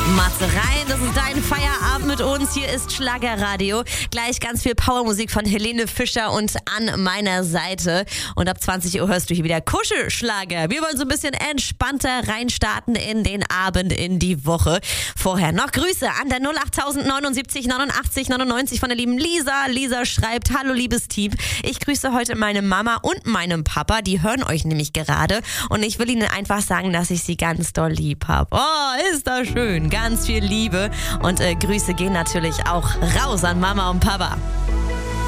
Matze rein, das ist dein Feierabend mit uns. Hier ist Schlagerradio. Gleich ganz viel Powermusik von Helene Fischer und an meiner Seite. Und ab 20 Uhr hörst du hier wieder Kuschelschlager. Wir wollen so ein bisschen entspannter reinstarten in den Abend, in die Woche. Vorher noch Grüße an der 08079 89 99 von der lieben Lisa. Lisa schreibt: Hallo liebes Team, ich grüße heute meine Mama und meinen Papa. Die hören euch nämlich gerade. Und ich will ihnen einfach sagen, dass ich sie ganz doll lieb habe. Oh, ist das schön. Ganz viel Liebe und Grüße gehen natürlich auch raus an Mama und Papa.